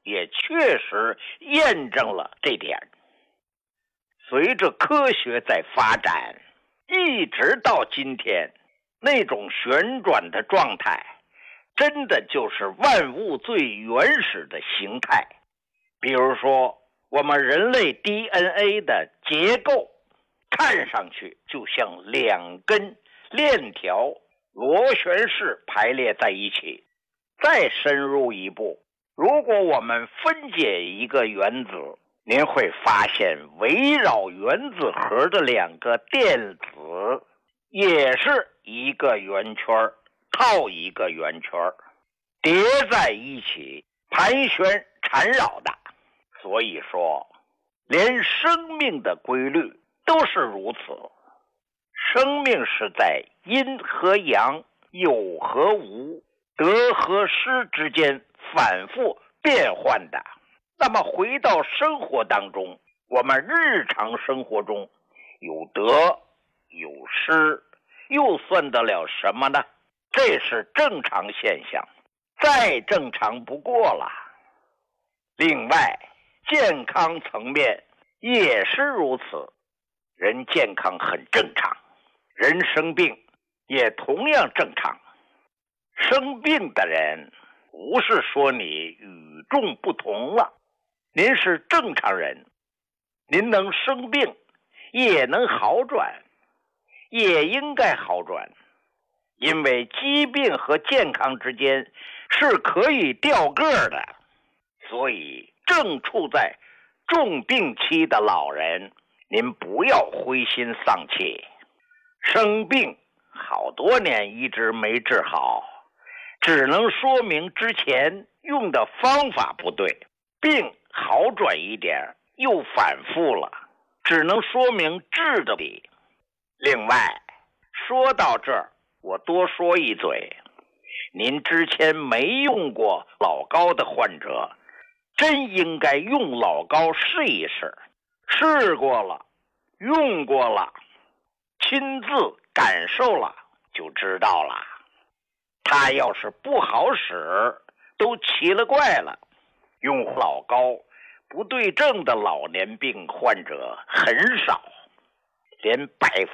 也确实验证了这点。随着科学在发展，一直到今天，那种旋转的状态真的就是万物最原始的形态。比如说我们人类 DNA 的结构看上去就像两根链条螺旋式排列在一起。再深入一步，如果我们分解一个原子，您会发现围绕原子核的两个电子也是一个圆圈套一个圆圈，叠在一起盘旋缠绕的。所以说连生命的规律都是如此，生命是在阴和阳、有和无、得和失之间反复变换的。那么回到生活当中，我们日常生活中有得有失，又算得了什么呢？这是正常现象，再正常不过了。另外，健康层面也是如此，人健康很正常，人生病也同样正常。生病的人不是说你与众不同了，您是正常人，您能生病也能好转，也应该好转，因为疾病和健康之间是可以调个的。所以正处在重病期的老人，您不要灰心丧气。生病好多年一直没治好，只能说明之前用的方法不对，病好转一点又反复了，只能说明治的理。另外，说到这儿，我多说一嘴，您之前没用过老高的患者，真应该用老高试一试，试过了，用过了，亲自感受了就知道了。他要是不好使，都奇了怪了。用老高不对症的老年病患者很少，连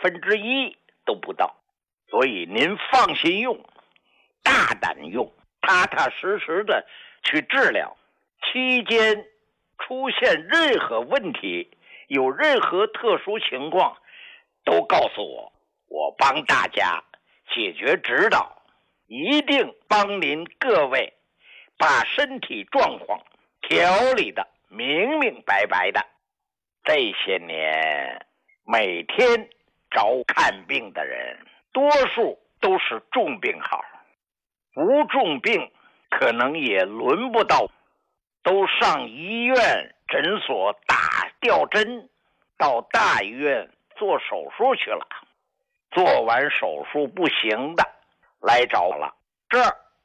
1%都不到。所以您放心用，大胆用，踏踏实实的去治疗。期间出现任何问题，有任何特殊情况，都告诉我，我帮大家解决指导，一定帮您各位把身体状况调理的明明白白的。这些年每天找看病的人，多数都是重病号，不重病可能也轮不到，都上医院诊所打吊针，到大医院做手术去了，做完手术不行的来找我了。这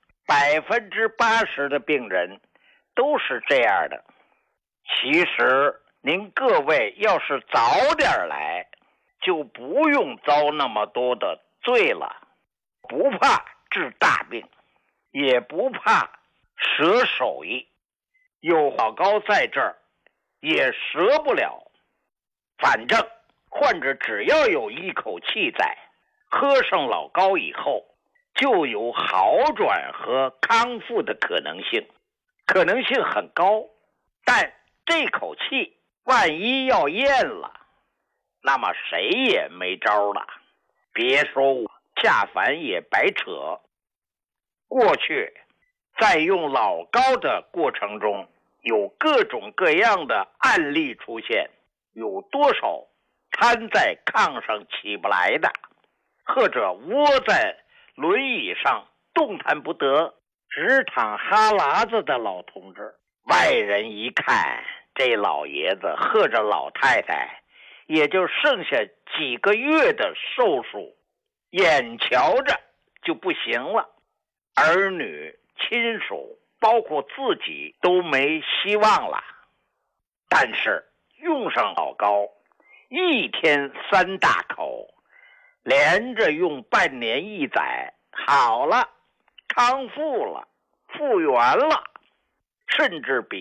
80%的病人都是这样的。其实您各位要是早点来，就不用遭那么多的罪了，不怕治大病，也不怕折手艺，有老高在这儿也折不了。反正患者只要有一口气在，喝上老高以后就有好转和康复的可能性，可能性很高。但这口气万一要咽了，那么谁也没招了，别说我下凡也白扯。过去在用老高的过程中，有各种各样的案例出现，有多少瘫在炕上起不来的，或者窝在轮椅上动弹不得，直淌哈喇子的老同志。外人一看，这老爷子或者老太太也就剩下几个月的寿数，眼瞧着就不行了，儿女亲属包括自己都没希望了。但是用上老高，一天3大口，连着用半年1载，好了，康复了，复原了，甚至比